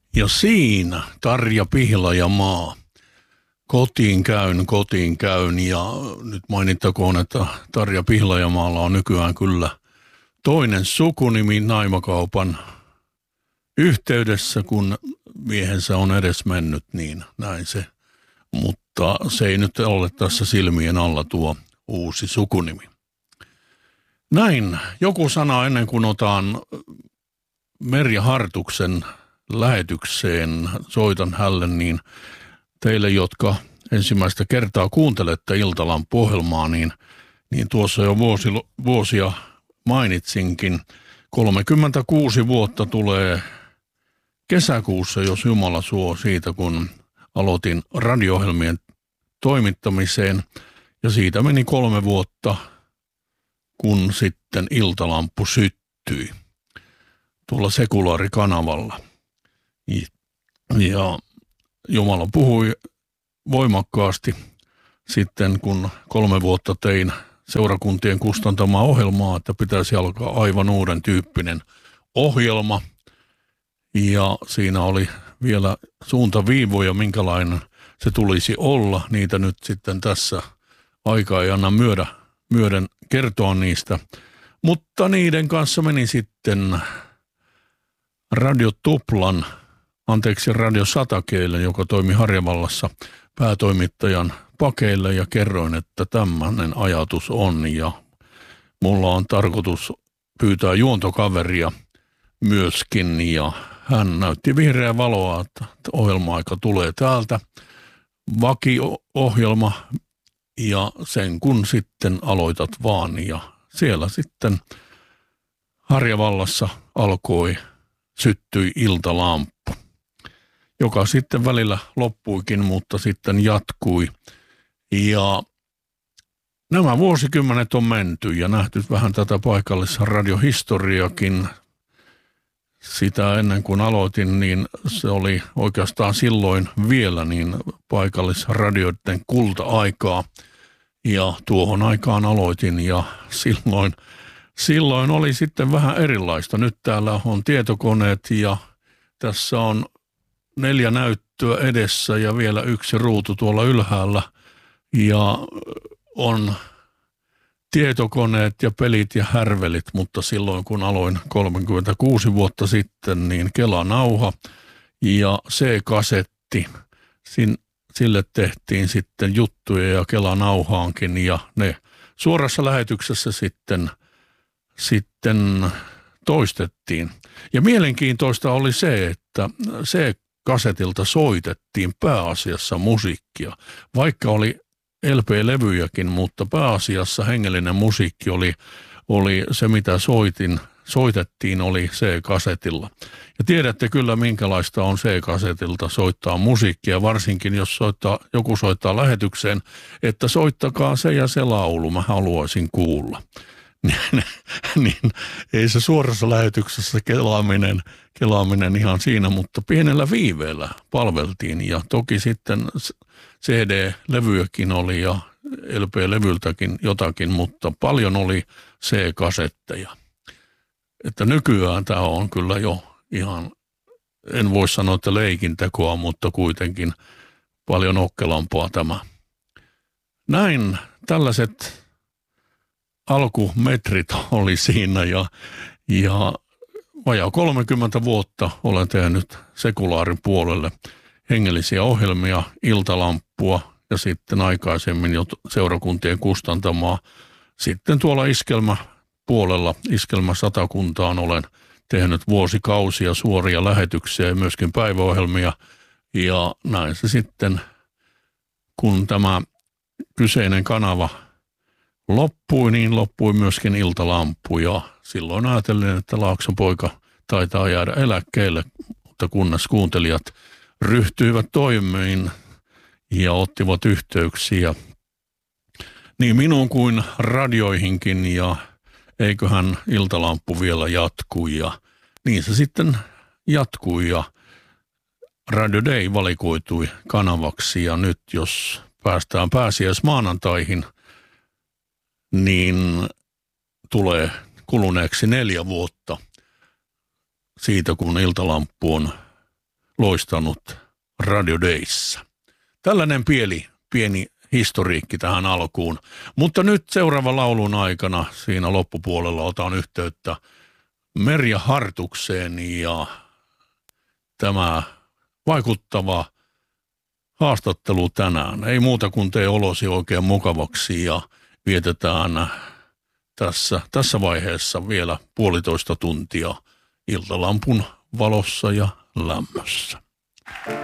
Ja siinä Tarja Pihlajamaa. Kotiin käyn ja nyt mainittakoon, että Tarja Pihlajamaalla on nykyään kyllä toinen sukunimi naimakaupan yhteydessä, kun miehensä on edes mennyt, niin näin se. Mutta se ei nyt ole tässä silmien alla tuo uusi sukunimi. Näin, joku sana ennen kuin otan Merja Hartuksen lähetykseen, soitan hälle, niin teille, jotka ensimmäistä kertaa kuuntelette Iltalampu-ohjelmaa, niin tuossa jo vuosia mainitsinkin. 36 vuotta tulee kesäkuussa, jos Jumala suo, siitä, kun aloitin radio-ohjelmien toimittamiseen. Ja siitä meni 3 vuotta, kun sitten Iltalampu syttyi tuolla sekulaarikanavalla. Ja Jumala puhui voimakkaasti sitten, kun 3 vuotta tein seurakuntien kustantamaa ohjelmaa, että pitäisi alkaa aivan uuden tyyppinen ohjelma. Ja siinä oli vielä suuntaviivoja, minkälainen se tulisi olla. Niitä nyt sitten tässä aika ei anna myöden kertoa niistä. Mutta niiden kanssa meni sitten Radio Satakeille, joka toimi Harjavallassa päätoimittajan pakeille, ja kerroin, että tämmöinen ajatus on ja mulla on tarkoitus pyytää juontokaveria myöskin, ja hän näytti vihreää valoa, että ohjelma-aika tulee täältä, vakio-ohjelma, ja sen kun sitten aloitat vaan, ja siellä sitten Harjavallassa syttyi Iltalampu, joka sitten välillä loppuikin, mutta sitten jatkui. Ja nämä vuosikymmenet on menty ja nähty vähän tätä paikallisradiohistoriakin. Sitä ennen kuin aloitin, niin se oli oikeastaan silloin vielä niin paikallisradioiden kulta-aikaa. Ja tuohon aikaan aloitin ja silloin oli sitten vähän erilaista. Nyt täällä on tietokoneet ja tässä on 4 näyttöä edessä ja vielä 1 ruutu tuolla ylhäällä. Ja on tietokoneet ja pelit ja härvelit, mutta silloin kun aloin 36 vuotta sitten, niin Kelanauha ja C-kasetti. Sille tehtiin sitten juttuja ja Kelanauhaankin, ja ne suorassa lähetyksessä sitten toistettiin. Ja mielenkiintoista oli se, että C-kasetilta soitettiin pääasiassa musiikkia, vaikka oli LP-levyjäkin, mutta pääasiassa hengellinen musiikki oli se, mitä soitettiin, oli C-kasetilla. Ja tiedätte kyllä, minkälaista on C-kasetilta soittaa musiikkia, varsinkin jos joku soittaa lähetykseen, että soittakaa se ja se laulu, mä haluaisin kuulla. Niin ei se suorassa lähetyksessä kelaaminen ihan siinä, mutta pienellä viiveellä palveltiin, ja toki sitten CD-levyjäkin oli ja LP-levyltäkin jotakin, mutta paljon oli C-kasetteja. Että nykyään tämä on kyllä jo ihan, en voi sanoa, että leikintekoa, mutta kuitenkin paljon okkelampaa tämä. Näin tällaiset alkumetrit oli siinä, ja vajaa 30 vuotta olen tehnyt sekulaarin puolelle hengellisiä ohjelmia, Iltalampua ja sitten aikaisemmin jo seurakuntien kustantamaa. Sitten tuolla Iskelmäpuolella, Iskelmä Satakuntaan, olen tehnyt vuosikausia suoria lähetyksiä ja myöskin päiväohjelmia. Ja näin se sitten, kun tämä kyseinen kanava loppui, niin loppui myöskin Iltalampu. Ja silloin ajattelin, että Laakson poika taitaa jäädä eläkkeelle, mutta kunnes kuuntelijat ryhtyivät toimeen ja ottivat yhteyksiä niin minuun kuin radioihinkin, ja eiköhän Iltalampu vielä jatkuu, ja niin se sitten jatkui, ja Radio Day valikoitui kanavaksi, ja nyt jos päästään pääsiäismaanantaihin, niin tulee kuluneeksi 4 vuotta siitä, kun Iltalampu on loistanut Radio Dayssä. Tällainen pieni historiikki tähän alkuun. Mutta nyt seuraavan laulun aikana siinä loppupuolella otan yhteyttä Merja Hartukseen ja tämä vaikuttava haastattelu tänään. Ei muuta kuin tee olosi oikein mukavaksi ja vietetään tässä vaiheessa vielä 1,5 tuntia iltalampun valossa ja lämmössä.